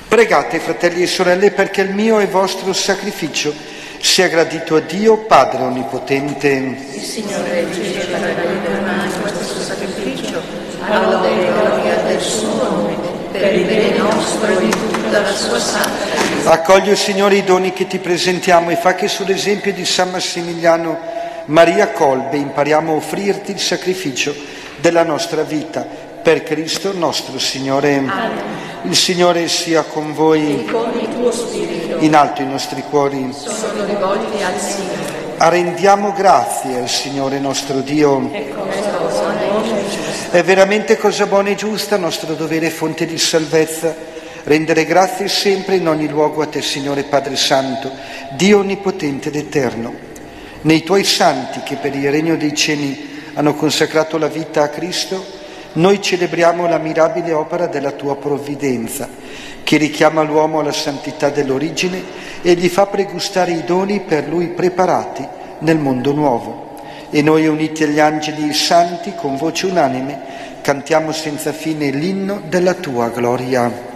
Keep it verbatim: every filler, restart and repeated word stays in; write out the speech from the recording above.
Pregate, fratelli e sorelle, perché il mio e vostro sacrificio sia gradito a Dio Padre Onnipotente. Il Signore riceva dalle mani questo sacrificio, alla lode e gloria del suo nome, per il bene nostro e di tutta la sua santa Chiesa. Accogli, Signore, i doni che ti presentiamo e fa che sull'esempio di San Massimiliano Maria Kolbe impariamo a offrirti il sacrificio della nostra vita. Per Cristo nostro Signore. Amen. Il Signore sia con voi. E con il tuo spirito. In alto i nostri cuori. Sono rivolti al Signore. Rendiamo grazie al Signore nostro Dio. È cosa buona e giusta. È veramente cosa buona e giusta, nostro dovere e fonte di salvezza, rendere grazie sempre in ogni luogo a te, Signore Padre Santo, Dio onnipotente ed eterno. Nei tuoi santi che per il regno dei cieli hanno consacrato la vita a Cristo, noi celebriamo la mirabile opera della tua provvidenza, che richiama l'uomo alla santità dell'origine e gli fa pregustare i doni per lui preparati nel mondo nuovo. E noi, uniti agli angeli e ai santi, con voce unanime, cantiamo senza fine l'inno della tua gloria.